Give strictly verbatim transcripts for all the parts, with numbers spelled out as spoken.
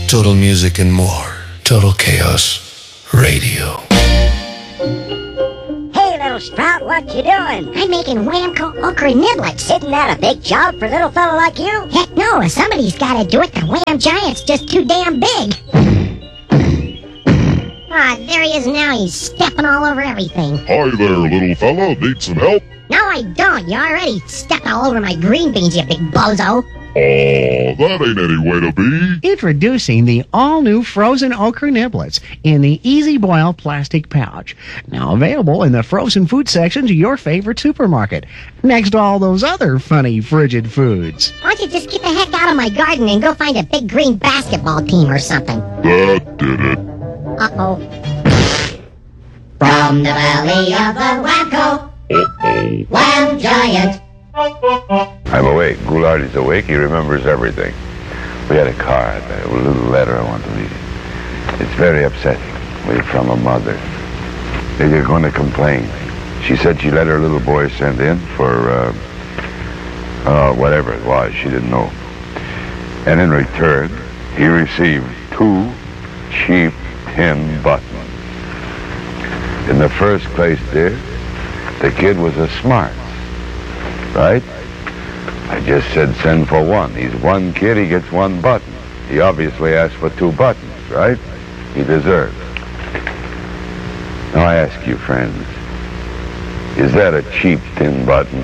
Total Music and more. Total Chaos Radio. Hey, little sprout, what you doing? I'm making Whamco okra niblets. Isn't that a big job for a little fella like you? Heck no, somebody's gotta do it. The Wham Giant's just too damn big. Ah, there he is now. He's stepping all over everything. Hi there, little fella. Need some help? No, I don't. You already stepped all over my green beans, you big bozo. Aw, that ain't any way to be. Introducing the all-new frozen okra niblets in the Easy Boil plastic pouch. Now available in the frozen food sections of your favorite supermarket. Next to all those other funny frigid foods. Why don't you just get the heck out of my garden and go find a big green basketball team or something? That did it. Uh-oh. From the belly of the Whamco, Uh-oh. Wham Giant. I'm awake. Goulart is awake. He remembers everything. We had a card, a little letter I want to read it. It's very upsetting. We're from a mother. They're going to complain. She said she let her little boy send in for, uh, uh, whatever it was. She didn't know. And in return, he received two cheap tin buttons. In the first place, dear, the kid was a smart. Right? I just said send for one. He's one kid, he gets one button. He obviously asked for two buttons, right? He deserves. Now I ask you, friends, is that a cheap tin button?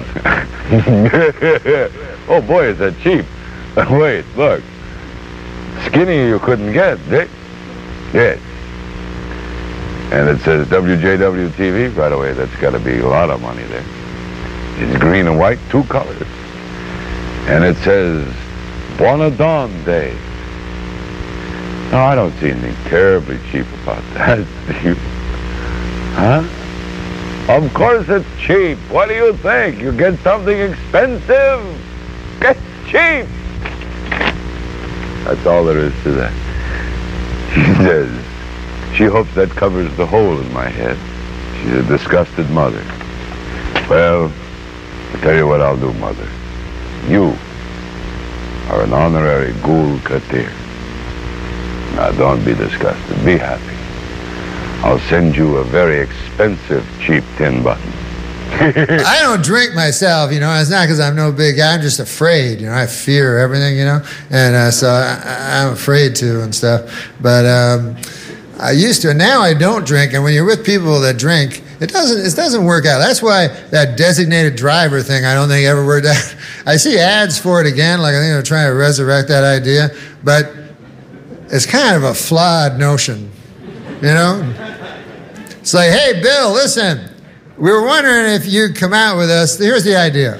Oh boy, is that cheap. Wait, look. Skinny you couldn't get, Dick. Yes. And it says W J W T V. By the way, that's got to be a lot of money there. It's green and white, two colors. And it says, Bonadon Day. No, I don't see anything terribly cheap about that. You, huh? Of course it's cheap. What do you think? You get something expensive, it's cheap. That's all there is to that. She says, she hopes that covers the hole in my head. She's a disgusted mother. Well, I'll tell you what I'll do, Mother. You are an honorary Ghoul Katir. Now, don't be disgusted. Be happy. I'll send you a very expensive, cheap tin button. I don't drink myself, you know. It's not because I'm no big guy. I'm just afraid, you know. I fear everything, you know. And uh, so I, I'm afraid to and stuff. But um, I used to. And now I don't drink. And when you're with people that drink, It doesn't, it doesn't work out. That's why that designated driver thing, I don't think ever worked out. I see ads for it again, like I think they're trying to resurrect that idea, but it's kind of a flawed notion, you know? It's like, hey, Bill, listen, we were wondering if you'd come out with us. Here's the idea.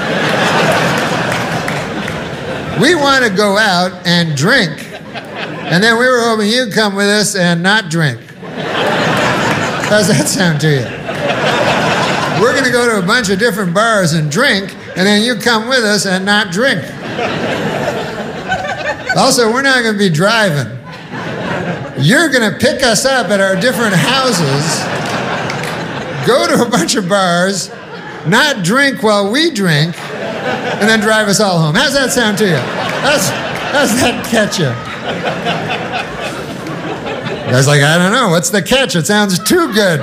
We want to go out and drink, and then we were hoping you'd come with us and not drink. How's that sound to you? We're going to go to a bunch of different bars and drink, and then you come with us and not drink. Also, we're not going to be driving. You're going to pick us up at our different houses, go to a bunch of bars, not drink while we drink, and then drive us all home. How's that sound to you? How's, how's that catch you? The guy's like, I don't know, what's the catch? It sounds too good.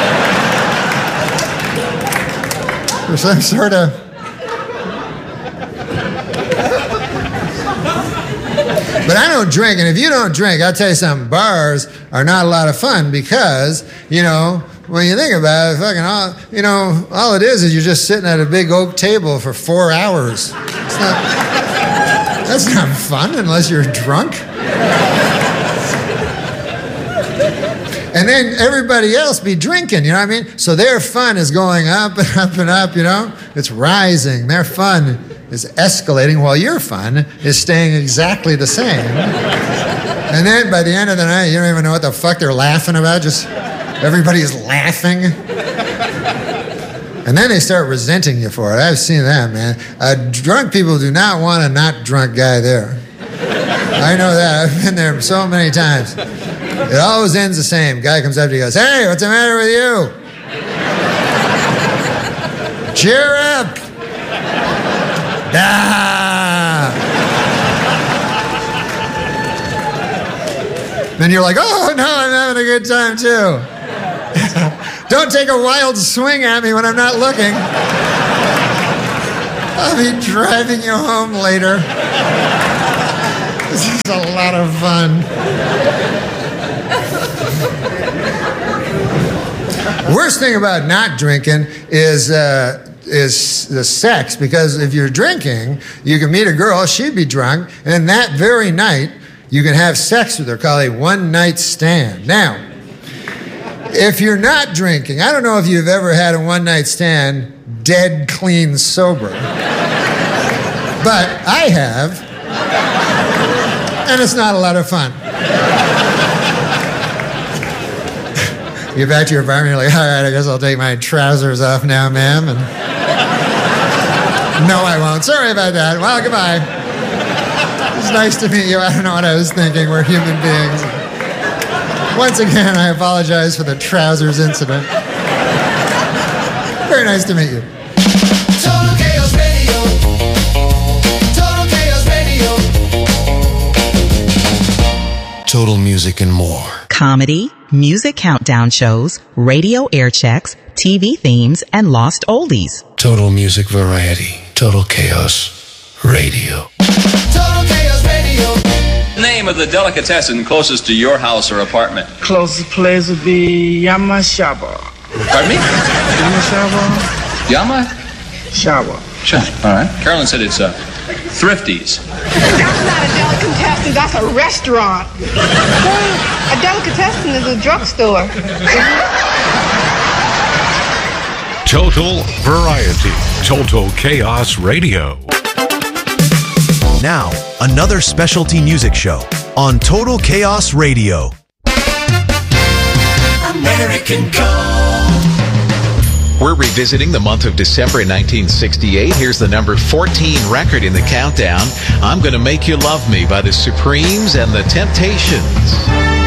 For some sort of... But I don't drink, and if you don't drink, I'll tell you something, bars are not a lot of fun because, you know, when you think about it, fucking all, you know, all it is is you're just sitting at a big oak table for four hours. It's not, that's not fun unless you're drunk. And then everybody else be drinking, you know what I mean? So their fun is going up and up and up, you know? It's rising. Their fun is escalating while your fun is staying exactly the same. And then by the end of the night, you don't even know what the fuck they're laughing about. Just everybody's laughing. And then they start resenting you for it. I've seen that, man. Uh, drunk people do not want a not drunk guy there. I know that. I've been there so many times. It always ends the same. Guy comes up to you and goes, hey, what's the matter with you? Cheer up. Ah. Then you're like, oh, no, I'm having a good time, too. Don't take a wild swing at me when I'm not looking. I'll be driving you home later. This is a lot of fun. Worst thing about not drinking is uh, is the sex, because if you're drinking, you can meet a girl, she'd be drunk, and that very night, you can have sex with her, called a one-night stand. Now, if you're not drinking, I don't know if you've ever had a one-night stand dead clean sober, but I have, and it's not a lot of fun. You get back to your apartment, you're like, all right, I guess I'll take my trousers off now, ma'am. And no, I won't. Sorry about that. Well, goodbye. It's nice to meet you. I don't know what I was thinking. We're human beings. Once again, I apologize for the trousers incident. Very nice to meet you. Total Chaos Radio. Total Chaos Radio. Total music and more. Comedy, music countdown shows, radio air checks, T V themes, and lost oldies. Total music variety. Total Chaos Radio. Total Chaos Radio. Name of the delicatessen closest to your house or apartment. Closest place would be Yamashaba. Pardon me? Yamashaba? Yama? Shaba. Sure. All right. Carolyn said it's uh, Thrifties. That's not a delicatessen, that's a restaurant. A delicatessen is a drugstore. Total variety. Total Chaos Radio. Now, another specialty music show on Total Chaos Radio. American Gold. We're revisiting the month of December nineteen sixty-eight. Here's the number fourteen record in the countdown. I'm Gonna Make You Love Me by the Supremes and the Temptations.